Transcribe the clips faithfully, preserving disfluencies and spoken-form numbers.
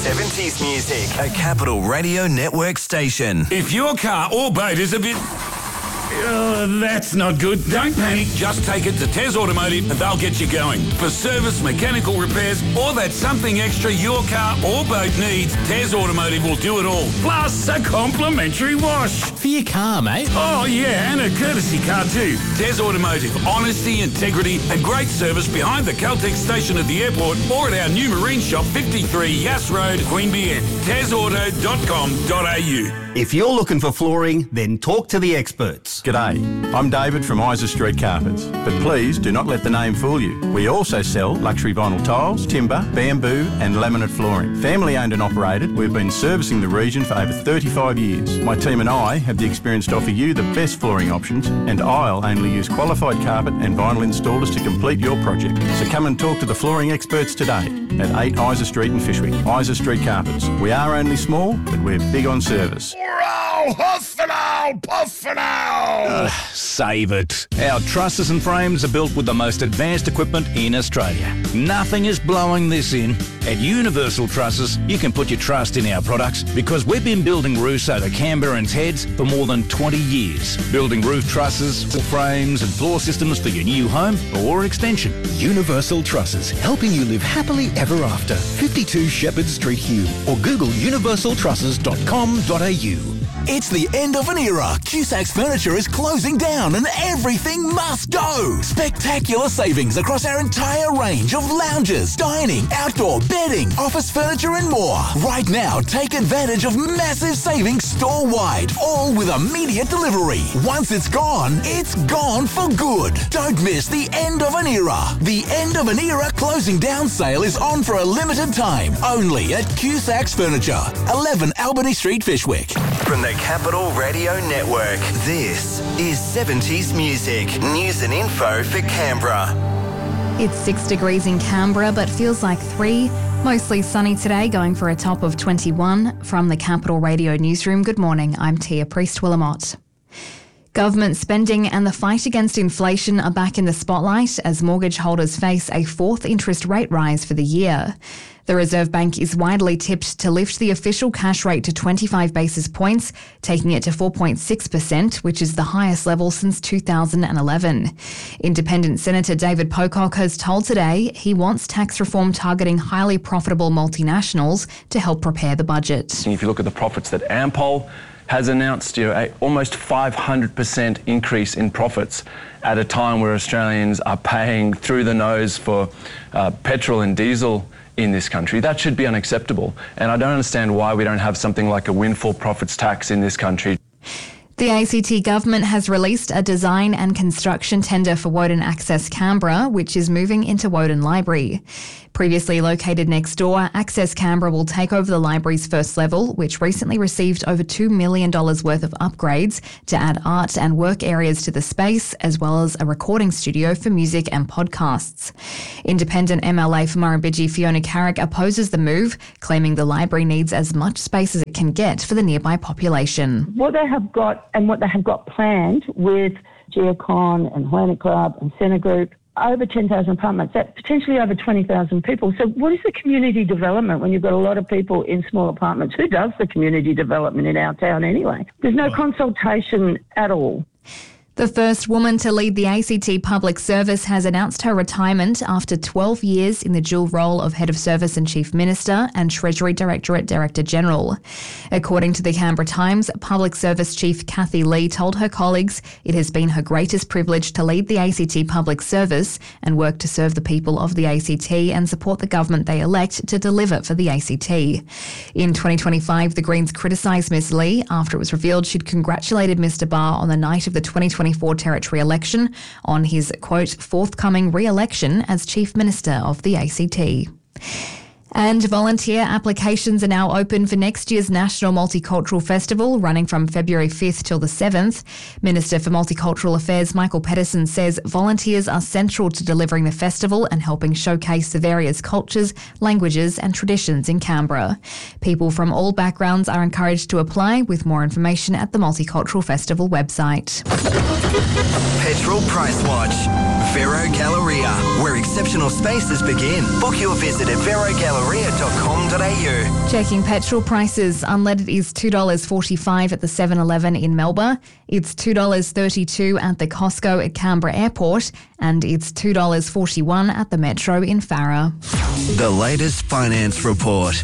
seventies music, a Capital Radio Network station. If your car or boat is a bit... Oh, that's not good. Don't panic. Just take it to Tez Automotive and they'll get you going. For service, mechanical repairs, or that something extra your car or boat needs, Tez Automotive will do it all. Plus a complimentary wash. For your car, mate. Oh, yeah, and a courtesy car too. Tez Automotive. Honesty, integrity and great service behind the Caltex station at the airport or at our new marine shop, fifty-three Yass Road, Queanbeyan. tez auto dot com dot a u. If you're looking for flooring, then talk to the experts. G'day, I'm David from Isa Street Carpets, but please do not let the name fool you. We also sell luxury vinyl tiles, timber, bamboo and laminate flooring. Family owned and operated, we've been servicing the region for over thirty-five years. My team and I have the experience to offer you the best flooring options, and I'll only use qualified carpet and vinyl installers to complete your project. So come and talk to the flooring experts today at eight Isa Street in Fishwick. Isa Street Carpets. We are only small, but we're big on service. Hurrah! Huff and owl! Puff and owl! Uh, save it. Our trusses and frames are built with the most advanced equipment in Australia. Nothing is blowing this in. At Universal Trusses, you can put your trust in our products because we've been building roofs over Canberra and Heads for more than twenty years. Building roof trusses, frames and floor systems for your new home or extension. Universal Trusses, helping you live happily ever after. fifty-two Shepherd Street, Hume, or Google universal trusses dot com dot a u. It's the end of an era. Cusac's Furniture is closing down and everything must go. Spectacular savings across our entire range of lounges, dining, outdoor, bedding, office furniture and more. Right now, take advantage of massive savings store-wide, all with immediate delivery. Once it's gone, it's gone for good. Don't miss the end of an era. The end of an era closing down sale is on for a limited time, only at Cusac's Furniture, eleven Albany Street, Fishwick. From the Capital Radio Network, this is seventies Music, news and info for Canberra. It's six degrees in Canberra, but feels like three. Mostly sunny today, going for a top of twenty-one. From the Capital Radio Newsroom, good morning, I'm Tia Priest-Willamott. Government spending and the fight against inflation are back in the spotlight as mortgage holders face a fourth interest rate rise for the year. The Reserve Bank is widely tipped to lift the official cash rate to twenty-five basis points, taking it to four point six percent, which is the highest level since two thousand eleven. Independent Senator David Pocock has told Today he wants tax reform targeting highly profitable multinationals to help prepare the budget. If you look at the profits that Ampol has announced, you know, a almost five hundred percent increase in profits at a time where Australians are paying through the nose for uh, petrol and diesel in this country. That should be unacceptable. And I don't understand why we don't have something like a windfall profits tax in this country. The A C T government has released a design and construction tender for Woden Access Canberra, which is moving into Woden Library. Previously located next door, Access Canberra will take over the library's first level, which recently received over two million dollars worth of upgrades to add art and work areas to the space, as well as a recording studio for music and podcasts. Independent M L A for Murrumbidgee Fiona Carrick opposes the move, claiming the library needs as much space as it can get for the nearby population. What they have got and what they have got planned with Geocon and Hoyana Club and Centre Group, over ten thousand apartments, that's potentially over twenty thousand people. So what is the community development when you've got a lot of people in small apartments? Who does the community development in our town anyway? There's no consultation at all. The first woman to lead the A C T Public Service has announced her retirement after twelve years in the dual role of Head of Service and Chief Minister and Treasury Directorate Director General. According to the Canberra Times, Public Service Chief Kathy Lee told her colleagues it has been her greatest privilege to lead the A C T Public Service and work to serve the people of the A C T and support the government they elect to deliver for the A C T. In twenty twenty-five, the Greens criticised Miss Lee after it was revealed she'd congratulated Mr Barr on the night of the twenty twenty-four territory election on his, quote, forthcoming re-election as Chief Minister of the A C T. And volunteer applications are now open for next year's National Multicultural Festival, running from February fifth till the seventh. Minister for Multicultural Affairs Michael Peterson says volunteers are central to delivering the festival and helping showcase the various cultures, languages and traditions in Canberra. People from all backgrounds are encouraged to apply, with more information at the Multicultural Festival website. Petrol Price Watch. Vero Galleria, where exceptional spaces begin. Book your visit at vero galleria dot com dot a u. Checking petrol prices. Unleaded is two dollars forty-five at the seven eleven in Melbourne. It's two dollars thirty-two at the Costco at Canberra Airport. And it's two dollars forty-one at the Metro in Farrer. The latest finance report.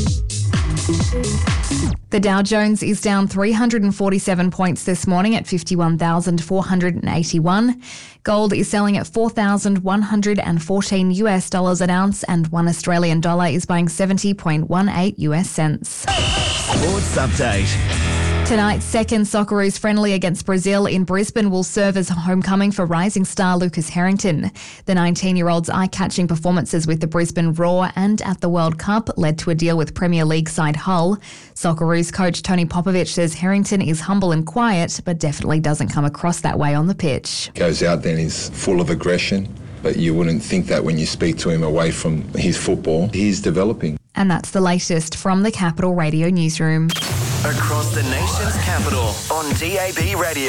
The Dow Jones is down three hundred forty-seven points this morning at fifty-one thousand four hundred eighty-one. Gold is selling at four thousand one hundred fourteen US dollars an ounce, and one Australian dollar is buying seventy point one eight US cents. Sports update. Tonight's second Socceroos friendly against Brazil in Brisbane will serve as a homecoming for rising star Lucas Harrington. The nineteen-year-old's eye-catching performances with the Brisbane Roar and at the World Cup led to a deal with Premier League side Hull. Socceroos coach Tony Popovich says Harrington is humble and quiet, but definitely doesn't come across that way on the pitch. Goes out there and is full of aggression, but you wouldn't think that when you speak to him away from his football. He's developing. And that's the latest from the Capital Radio newsroom. Across the nation's capital on D A B Radio.